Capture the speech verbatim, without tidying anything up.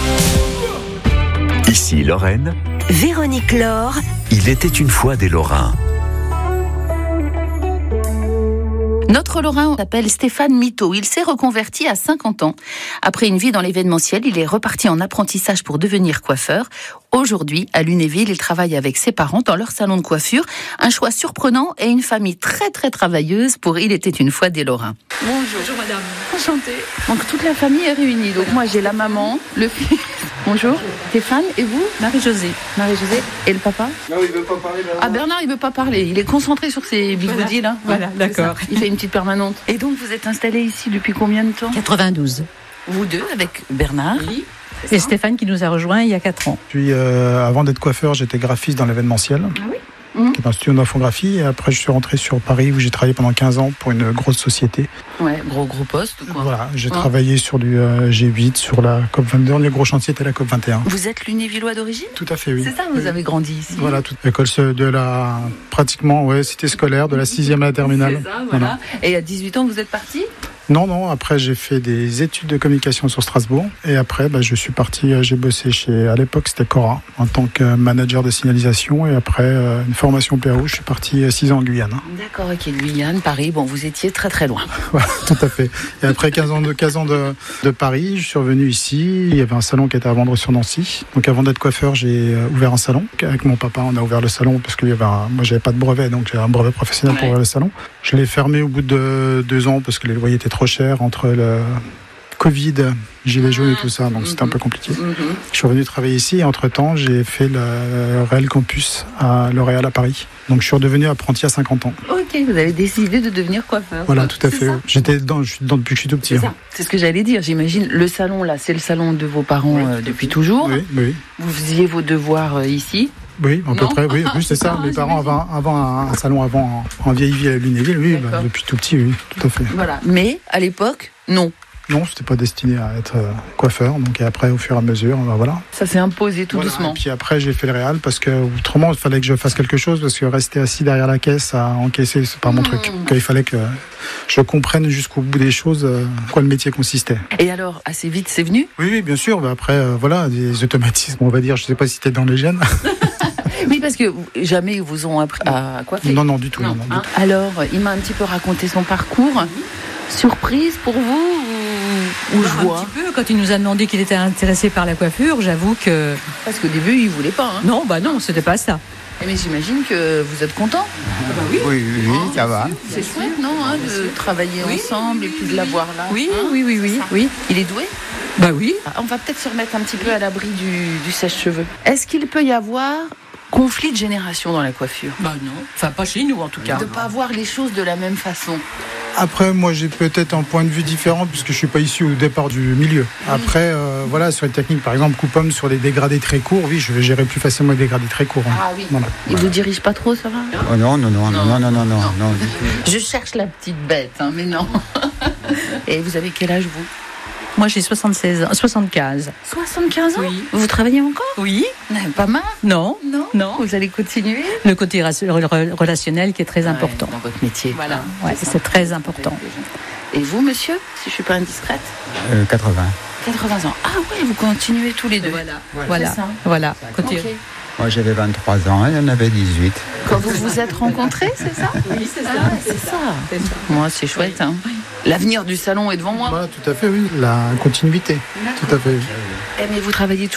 Ici Lorraine. Véronique Laure. Il était une fois des Lorrains. Notre Lorrain s'appelle Stéphane Mito. Il s'est reconverti à cinquante ans. Après une vie dans l'événementiel, il est reparti en apprentissage pour devenir coiffeur. Aujourd'hui, à Lunéville, il travaille avec ses parents dans leur salon de coiffure. Un choix surprenant et une famille très très travailleuse pour Il était une fois des Lorrains. Bonjour. Bonjour madame. Enchantée. Donc toute la famille est réunie. Donc moi j'ai la maman, le fils. Bonjour. Stéphane, et vous? Marie-Josée. Marie-Josée. Et le papa? Non, il veut pas parler. Bernard. Ah, Bernard, il veut pas parler. Il est concentré sur ses bigoudis, là. Voilà, Ouais, d'accord. Il fait une petite permanente. Et donc, vous êtes installés ici depuis combien de temps? quatre-vingt-douze. Vous deux, avec Bernard. Oui. Et Stéphane qui nous a rejoints il y a quatre ans. Puis, euh, avant d'être coiffeur, j'étais graphiste dans l'événementiel. Ah oui. Qui est un studio d'infographie. Et après, je suis rentré sur Paris où j'ai travaillé pendant quinze ans pour une grosse société. Ouais, gros gros poste, quoi. Voilà, j'ai Hein travaillé sur du euh, G huit, sur la COP vingt-deux. Le dernier gros chantier était la COP vingt et un. Vous êtes lunévillois d'origine? Tout à fait, oui. C'est ça, vous Oui. avez grandi ici? Voilà, toute l'école de la, pratiquement, ouais, cité scolaire, de la sixième à la terminale. C'est ça, voilà. Et à dix-huit ans, vous êtes parti? Non, non, après j'ai fait des études de communication sur Strasbourg et après bah, je suis parti, j'ai bossé chez, à l'époque c'était Cora, en tant que manager de signalisation et après euh, une formation P A O, je suis parti six ans en Guyane. D'accord, ok, Guyane, Paris, bon vous étiez très très loin. Voilà, tout à fait. Et après quinze ans, de, quinze ans de, de Paris, je suis revenu ici, il y avait un salon qui était à vendre sur Nancy. Donc avant d'être coiffeur, j'ai ouvert un salon. Avec mon papa, on a ouvert le salon parce que y avait un, moi j'avais pas de brevet, donc j'avais un brevet professionnel ouais. pour ouvrir le salon. Je l'ai fermé au bout de deux ans parce que les loyers étaient trop cher entre le Covid, gilets jaunes et tout ça, donc c'était un peu compliqué. Je suis revenu travailler ici et entre-temps, j'ai fait le Réel Campus à L'Oréal à Paris. Donc je suis redevenu apprenti à cinquante ans. Ok, vous avez décidé de devenir coiffeur. Voilà, tout à fait. J'étais dedans, je suis dedans depuis que je suis tout petit. C'est ça. C'est ce que j'allais dire, j'imagine. Le salon, là, c'est le salon de vos parents oui, euh, depuis toujours. Oui, oui. Vous faisiez vos devoirs euh, ici? Oui, à peu non près, oui, oui c'est ça. Ah, Mes parents avaient un, avaient un salon avant en, en vieille ville à Lunéville, oui, bah, depuis tout petit, oui, tout à fait. Voilà, mais à l'époque, non. Non, c'était pas destiné à être euh, coiffeur, donc après, au fur et à mesure, bah, voilà. Ça s'est imposé tout voilà. doucement. Et puis après, j'ai fait le Réal parce que autrement, il fallait que je fasse quelque chose parce que rester assis derrière la caisse à encaisser, c'est pas mon mmh. truc. Donc, il fallait que je comprenne jusqu'au bout des choses euh, quoi le métier consistait. Et alors, assez vite, c'est venu? Oui, oui, bien sûr. Bah, après, euh, voilà, des automatismes, on va dire. Je sais pas si c'était dans les gènes. Oui, parce que jamais ils vous ont appris à coiffer. Non, non, du tout. Non. Non, non, hein du tout. Alors, il m'a un petit peu raconté son parcours. Surprise pour vous ou, ou joie? Un petit peu, quand il nous a demandé qu'il était intéressé par la coiffure, j'avoue que... Parce qu'au début, il voulait pas. Hein. Non, bah non, c'était pas ça. Mais j'imagine que vous êtes content. Ah bah oui, oui, oui, oui oh, ça va. C'est chouette, non, hein, de travailler oui. ensemble et puis de l'avoir là. Oui, hein, oui, oui, oui, oui. Il est doué? Bah oui. On va peut-être se remettre un petit peu à l'abri du, du sèche-cheveux. Est-ce qu'il peut y avoir conflit de génération dans la coiffure? Bah non, enfin pas chez nous en tout cas. De ne pas voir les choses de la même façon. Après, moi, j'ai peut-être un point de vue différent puisque je suis pas issu au départ du milieu. Après, euh, voilà, sur les techniques, par exemple, coupe-homme sur des dégradés très courts, oui, je vais gérer plus facilement les dégradés très courts. Hein. Ah oui. Voilà. Il vous dirige pas trop, ça va? Oh non, non, non, non, non, non, non, non, non, non. Je cherche la petite bête, hein, mais non. Et vous avez quel âge, vous? Moi, j'ai soixante-seize, soixante-quinze. soixante-quinze ans? Oui. Vous travaillez encore? Oui. Pas mal? Non. Non. Non. Vous allez continuer? Le côté relationnel qui est très ouais, important. Dans votre métier. Voilà. Ouais, c'est, c'est très important. Et vous, monsieur, si je suis pas indiscrète? euh, quatre-vingts. quatre-vingts ans. Ah oui, vous continuez tous les deux. Voilà. Voilà. Voilà. voilà. Côté... Okay. Moi, j'avais vingt-trois ans, elle en avait dix-huit. Quand vous vous êtes rencontrés, c'est ça? Oui, c'est ça. Ah, c'est ça. C'est ça. Moi, c'est chouette. Hein. Oui. L'avenir du salon est devant moi. Voilà, tout à fait, oui. La continuité. D'accord. Tout à fait. Oui. Eh, mais vous travaillez toujours